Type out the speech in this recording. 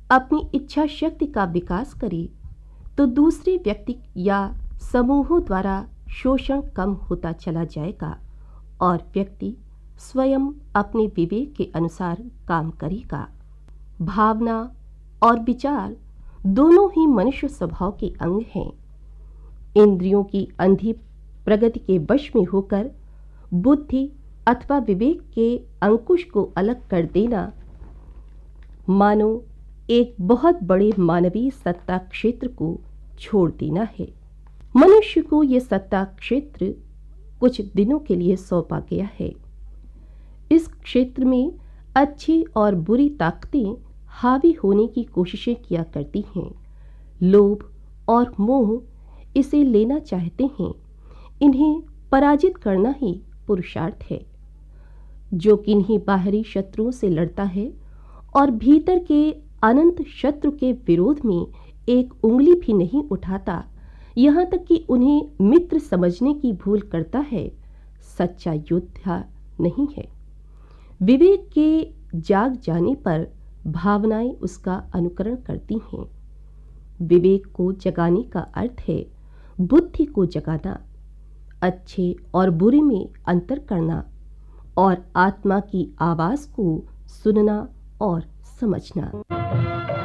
अपनी इच्छा शक्ति का विकास करे तो दूसरे व्यक्ति या समूहों द्वारा शोषण कम होता चला जाएगा और व्यक्ति स्वयं अपने विवेक के अनुसार काम करेगा। भावना और विचार दोनों ही मनुष्य स्वभाव के अंग हैं। इंद्रियों की अंधी प्रगति के वश में होकर बुद्धि अथवा विवेक के अंकुश को अलग कर देना मानो एक बहुत बड़े मानवीय सत्ता क्षेत्र को छोड़ देना है। मनुष्य को यह सत्ता क्षेत्र कुछ दिनों के लिए सौंपा गया है। इस क्षेत्र में अच्छी और बुरी ताकतें हावी होने की कोशिशें किया करती हैं। लोभ और मोह इसे लेना चाहते हैं। इन्हें पराजित करना ही पुरुषार्थ है। जो किन्हीं बाहरी शत्रुओं से लड़ता है और भीतर के अनंत शत्रु के विरोध में एक उंगली भी नहीं उठाता, यहाँ तक कि उन्हें मित्र समझने की भूल करता है, सच्चा योद्धा नहीं है। विवेक के जाग जाने पर भावनाएं उसका अनुकरण करती हैं। विवेक को जगाने का अर्थ है बुद्धि को जगाना, अच्छे और बुरे में अंतर करना और आत्मा की आवाज को सुनना और समझना।